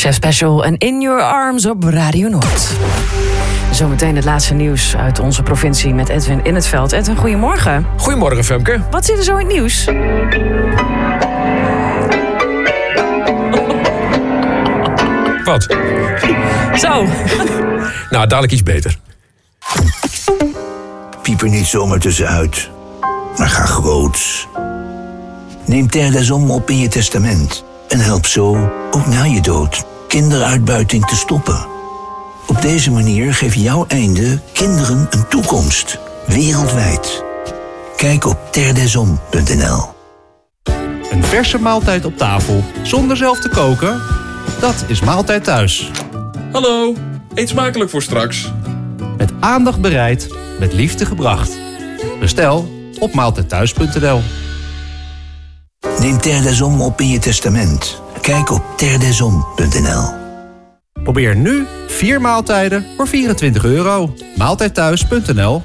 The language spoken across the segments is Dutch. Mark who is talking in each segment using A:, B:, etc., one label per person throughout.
A: Chef Special en In Your Arms op Radio Noord. Zometeen het laatste nieuws uit onze provincie met Edwin in het veld. Edwin, goedemorgen.
B: Goedemorgen, Femke.
A: Wat zit er zo in het nieuws?
B: Wat?
A: Zo.
B: Nou, dadelijk iets beter.
C: Piep er niet zomaar tussenuit, maar ga groots. Neem Terre des Hommes op in je testament en help zo, ook na je dood, kinderuitbuiting te stoppen. Op deze manier geef jouw einde kinderen een toekomst, wereldwijd. Kijk op terredeshommes.nl.
D: Een verse maaltijd op tafel, zonder zelf te koken? Dat is Maaltijd Thuis.
E: Hallo, eet smakelijk voor straks.
D: Met aandacht bereid, met liefde gebracht. Bestel op maaltijdthuis.nl.
C: Neem Terre des Hommes op in je testament. Kijk op terredeshommes.nl.
D: Probeer nu 4 maaltijden voor €24. Maaltijdthuis.nl.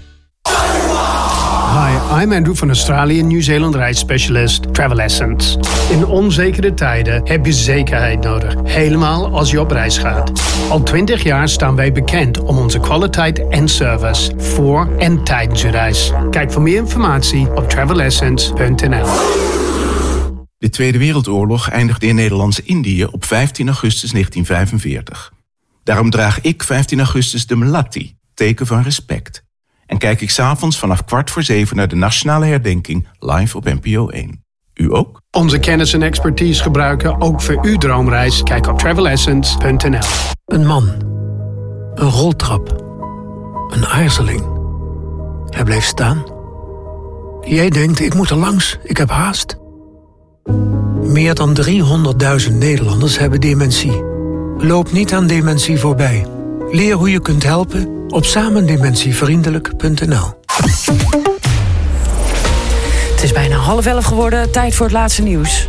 F: Hi, I'm Andrew van Australië, Nieuw-Zeeland reisspecialist Travel Essence. In onzekere tijden heb je zekerheid nodig, helemaal als je op reis gaat. Al 20 jaar staan wij bekend om onze kwaliteit en service voor en tijdens je reis. Kijk voor meer informatie op travelessence.nl.
G: De Tweede Wereldoorlog eindigde in Nederlands-Indië op 15 augustus 1945. Daarom draag ik 15 augustus de Melatti, teken van respect. En kijk ik 's avonds vanaf 6:15 naar de nationale herdenking live op NPO 1. U ook?
F: Onze kennis en expertise gebruiken ook voor uw droomreis. Kijk op travelessence.nl.
H: Een man. Een roltrap. Een aarzeling. Hij bleef staan. Jij denkt, ik moet er langs, ik heb haast. Meer dan 300.000 Nederlanders hebben dementie. Loop niet aan dementie voorbij. Leer hoe je kunt helpen op samendementievriendelijk.nl.
A: Het is bijna 10:30 geworden. Tijd voor het laatste nieuws.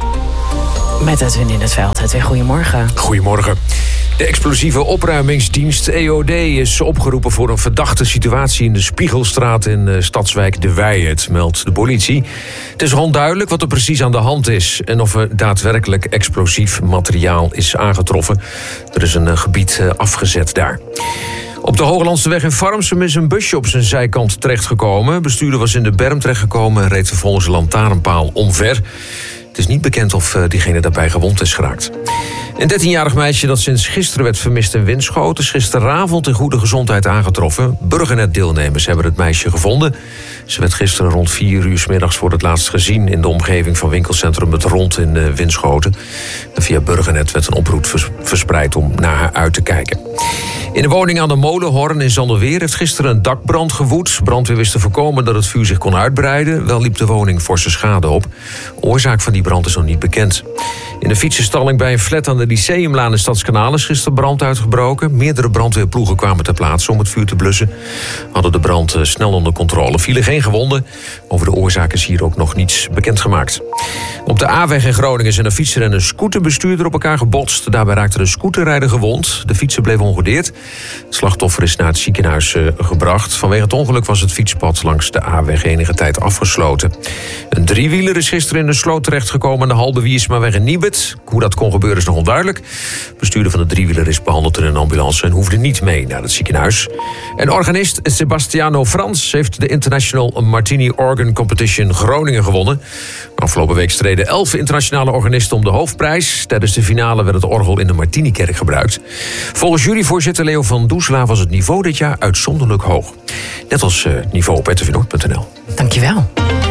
A: Met Edwin in het veld. Edwin, goedemorgen.
B: Goedemorgen. De explosieve opruimingsdienst EOD is opgeroepen voor een verdachte situatie in de Spiegelstraat in stadswijk De Wijert, meldt de politie. Het is onduidelijk wat er precies aan de hand is en of er daadwerkelijk explosief materiaal is aangetroffen. Er is een gebied afgezet daar. Op de Hooglandseweg in Farmsum is een busje op zijn zijkant terechtgekomen. Bestuurder was in de berm terechtgekomen en reed vervolgens een lantaarnpaal omver. Het is niet bekend of diegene daarbij gewond is geraakt. Een 13-jarig meisje dat sinds gisteren werd vermist in Winschoten is gisteravond in goede gezondheid aangetroffen. Burgernet-deelnemers hebben het meisje gevonden. Ze werd gisteren rond 4 uur 's middags voor het laatst gezien in de omgeving van winkelcentrum Het Rond in Winschoten. En via Burgernet werd een oproep verspreid om naar haar uit te kijken. In de woning aan de Molenhorn in Zanderweer heeft gisteren een dakbrand gewoed. Brandweer wist te voorkomen dat het vuur zich kon uitbreiden. Wel liep de woning forse schade op. Oorzaak van die brand is nog niet bekend. In de fietsenstalling bij een flat aan de Lyceumlaan in Stadskanaal is gisteren brand uitgebroken. Meerdere brandweerploegen kwamen ter plaatse om het vuur te blussen. Hadden de brand snel onder controle. Vielen geen gewonden. Over de oorzaak is hier ook nog niets bekendgemaakt. Op de A-weg in Groningen zijn een fietser en een scooterbestuurder op elkaar gebotst. Daarbij raakte de scooterrijder gewond. De fietser bleef ongedeerd. Het slachtoffer is naar het ziekenhuis gebracht. Vanwege het ongeluk was het fietspad langs de A-weg enige tijd afgesloten. Een driewieler is gisteren in de sloot terechtgekomen aan de Halbe Wiersmaweg in Niebert. Hoe dat kon gebeuren is nog onduidelijk. Bestuurder van de driewieler is behandeld in een ambulance en hoefde niet mee naar het ziekenhuis. En organist Sebastiano Frans heeft de International Martini Organ Competition Groningen gewonnen. Afgelopen week streden 11 internationale organisten om de hoofdprijs. Tijdens de finale werd het orgel in de Martinikerk gebruikt. Volgens juryvoorzitter Leo van Doesla was het niveau dit jaar uitzonderlijk hoog. Net als niveau op rtvnoord.nl.
A: Dankjewel.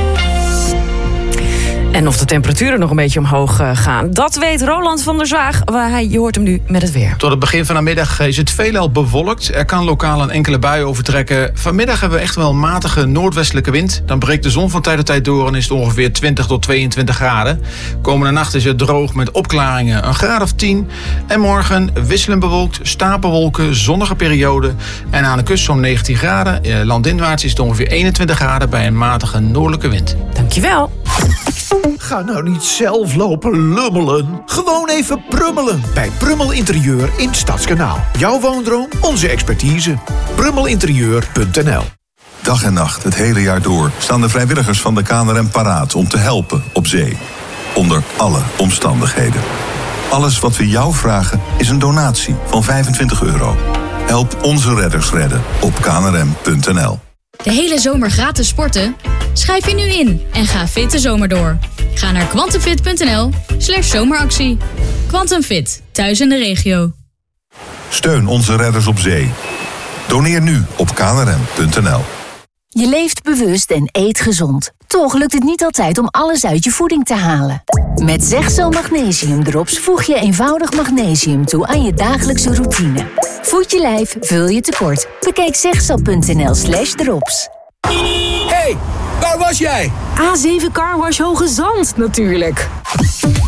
A: En of de temperaturen nog een beetje omhoog gaan, dat weet Roland van der Zwaag. Je hoort hem nu met het weer.
I: Tot het begin van de middag is het veelal bewolkt. Er kan lokaal een enkele bui overtrekken. Vanmiddag hebben we echt wel een matige noordwestelijke wind. Dan breekt de zon van tijd tot tijd door en is het ongeveer 20 tot 22 graden. Komende nacht is het droog met opklaringen, een graad of 10. En morgen wisselend bewolkt, stapelwolken, zonnige periode. En aan de kust zo'n 19 graden. Landinwaarts is het ongeveer 21 graden bij een matige noordelijke wind.
A: Dankjewel.
J: Ga nou niet zelf lopen lummelen. Gewoon even prummelen bij Prummel Interieur in Stadskanaal. Jouw woondroom, onze expertise. Prummelinterieur.nl.
K: Dag en nacht, het hele jaar door, staan de vrijwilligers van de KNRM paraat om te helpen op zee. Onder alle omstandigheden. Alles wat we jou vragen is een donatie van €25. Help onze redders redden op knrm.nl.
L: De hele zomer gratis sporten? Schrijf je nu in en ga fit de zomer door. Ga naar quantumfit.nl/zomeractie. Quantum Fit, thuis in de regio.
K: Steun onze redders op zee. Doneer nu op knrm.nl.
M: Je leeft bewust en eet gezond. Toch lukt het niet altijd om alles uit je voeding te halen. Met Zegzo Magnesium Drops voeg je eenvoudig magnesium toe aan je dagelijkse routine. Voed je lijf, vul je tekort. Bekijk zegzo.nl/drops.
N: Hey, waar was jij?
O: A7 Carwash Hoge Zand, natuurlijk.